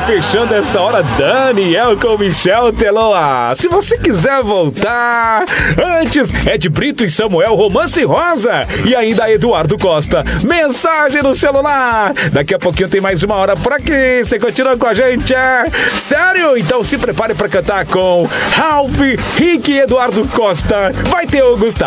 fechando essa hora, Daniel com Michel Teló. Se você quiser voltar, antes Ed Brito e Samuel, Romance Rosa, e ainda Eduardo Costa, Mensagem no Celular. Daqui a pouquinho tem mais uma hora por aqui. Você continua com a gente, é? Sério? Então se prepare para cantar com Ralph, Rick e Eduardo Costa. Vai ter o Gustavo